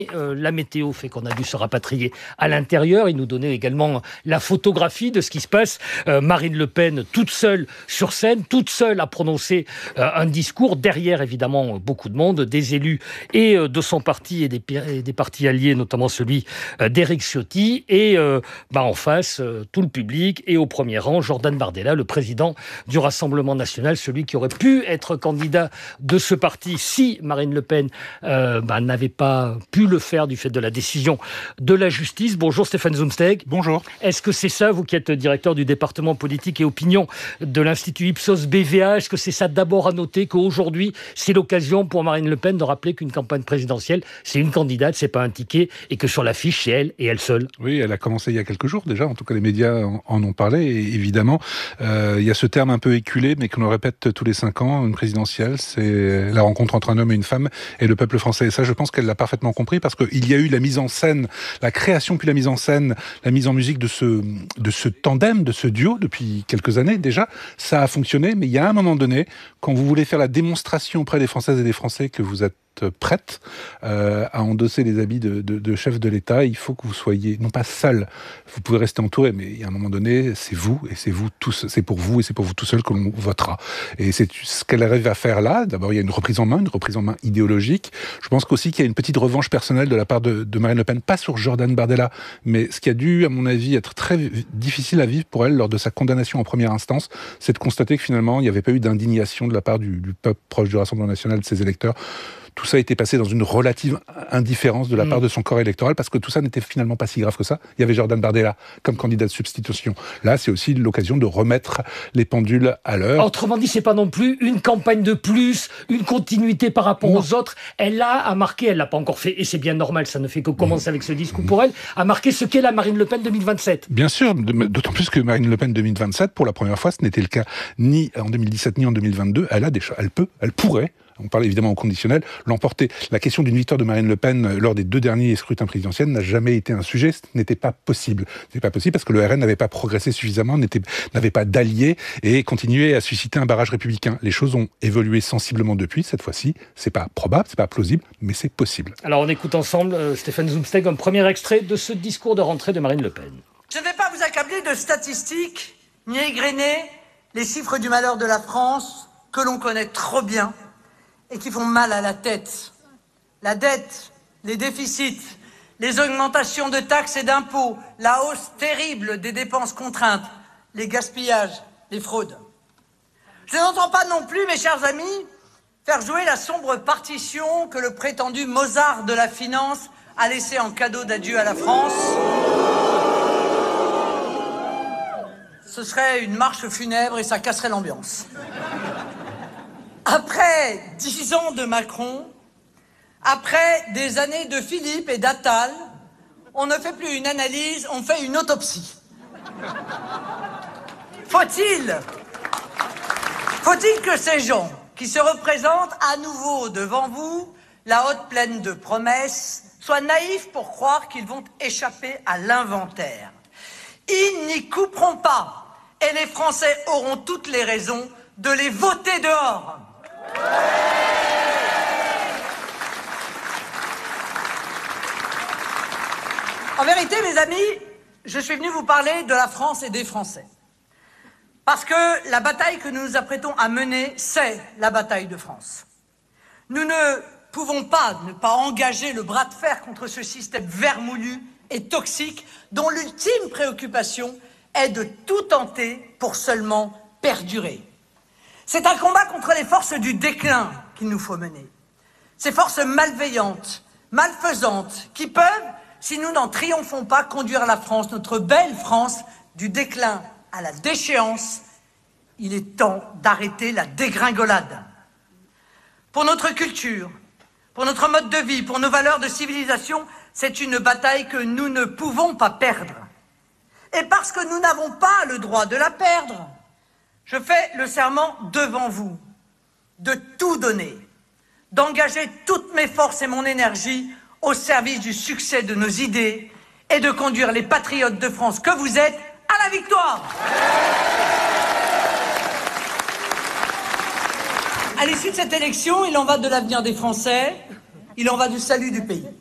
La météo fait qu'on a dû se rapatrier à l'intérieur. Il nous donnait également la photographie de ce qui se passe. Marine Le Pen, toute seule sur scène, toute seule à prononcer un discours. Derrière, évidemment, beaucoup de monde, des élus et de son parti et des partis alliés, notamment celui d'Éric Ciotti. Et en face, tout le public et au premier rang, Jordan Bardella, le président du Rassemblement national, celui qui aurait pu être candidat de ce parti si Marine Le Pen n'avait pas pu le faire du fait de la décision de la justice. Bonjour Stéphane Zumsteg. Bonjour. Est-ce que c'est ça, vous qui êtes directeur du département politique et opinion de l'Institut Ipsos BVA, est-ce que c'est ça d'abord à noter qu'aujourd'hui, c'est l'occasion pour Marine Le Pen de rappeler qu'une campagne présidentielle, c'est une candidate, c'est pas un ticket, et que sur l'affiche, c'est elle et elle seule? Oui, elle a commencé il y a quelques jours déjà, en tout cas les médias en ont parlé, et évidemment, il y a ce terme un peu éculé, mais qu'on le répète tous les 5 ans, une présidentielle, c'est la rencontre entre un homme et une femme, et le peuple français. Et ça, je pense qu'elle l'a parfaitement compris, parce qu'il y a eu la mise en scène, la création puis la mise en scène, la mise en musique de ce tandem, de ce duo depuis quelques années déjà. Ça a fonctionné, mais il y a un moment donné, quand vous voulez faire la démonstration auprès des Françaises et des Français que vous êtes prête à endosser les habits de chef de l'État, il faut que vous soyez, non pas seul, vous pouvez rester entouré, mais il y a un moment donné, c'est vous, et c'est vous tous, c'est pour vous, et c'est pour vous tout seul que l'on votera. Et c'est ce qu'elle arrive à faire là. D'abord, il y a une reprise en main idéologique. Je pense qu'aussi qu'il y a une petite revanche personnelle de la part de Marine Le Pen, pas sur Jordan Bardella, mais ce qui a dû, à mon avis, être très difficile à vivre pour elle lors de sa condamnation en première instance, c'est de constater que finalement, il n'y avait pas eu d'indignation de la part du peuple proche du Rassemblement national, de ses électeurs. Tout ça a été passé dans une relative indifférence de la part de son corps électoral, parce que tout ça n'était finalement pas si grave que ça. Il y avait Jordan Bardella comme candidat de substitution. Là, c'est aussi l'occasion de remettre les pendules à l'heure. Autrement dit, c'est pas non plus une campagne de plus, une continuité par rapport aux autres. Elle a marqué, elle l'a pas encore fait, et c'est bien normal, ça ne fait que commencer avec ce discours pour elle, a marqué ce qu'est la Marine Le Pen 2027. Bien sûr, d'autant plus que Marine Le Pen 2027, pour la première fois, ce n'était le cas ni en 2017 ni en 2022. Elle pourrait, on parle évidemment au conditionnel, l'emporter. La question d'une victoire de Marine Le Pen lors des 2 derniers scrutins présidentiels n'a jamais été un sujet, ce n'était pas possible. Ce n'était pas possible parce que le RN n'avait pas progressé suffisamment, n'avait pas d'alliés et continuait à susciter un barrage républicain. Les choses ont évolué sensiblement depuis, cette fois-ci. C'est pas probable, c'est pas plausible, mais c'est possible. Alors on écoute ensemble, Stéphane Zumsteg, un premier extrait de ce discours de rentrée de Marine Le Pen. Je ne vais pas vous accabler de statistiques, ni égrener les chiffres du malheur de la France que l'on connaît trop bien et qui font mal à la tête. La dette, les déficits, les augmentations de taxes et d'impôts, la hausse terrible des dépenses contraintes, les gaspillages, les fraudes. Je n'entends pas non plus, mes chers amis, faire jouer la sombre partition que le prétendu Mozart de la finance a laissé en cadeau d'adieu à la France. Ce serait une marche funèbre et ça casserait l'ambiance. Après 10 ans de Macron, après des années de Philippe et d'Attal, on ne fait plus une analyse, on fait une autopsie. Faut-il que ces gens qui se représentent à nouveau devant vous, la haute pleine de promesses, soient naïfs pour croire qu'ils vont échapper à l'inventaire? Ils n'y couperont pas, et les Français auront toutes les raisons de les voter dehors. En vérité, mes amis, je suis venu vous parler de la France et des Français. Parce que la bataille que nous nous apprêtons à mener, c'est la bataille de France. Nous ne pouvons pas ne pas engager le bras de fer contre ce système vermoulu et toxique dont l'ultime préoccupation est de tout tenter pour seulement perdurer. C'est un combat contre les forces du déclin qu'il nous faut mener. Ces forces malveillantes, malfaisantes, qui peuvent, si nous n'en triomphons pas, conduire la France, notre belle France, du déclin à la déchéance. Il est temps d'arrêter la dégringolade. Pour notre culture, pour notre mode de vie, pour nos valeurs de civilisation, c'est une bataille que nous ne pouvons pas perdre. Et parce que nous n'avons pas le droit de la perdre, je fais le serment devant vous de tout donner, d'engager toutes mes forces et mon énergie au service du succès de nos idées et de conduire les patriotes de France que vous êtes à la victoire. À l'issue de cette élection, il en va de l'avenir des Français, il en va du salut du pays.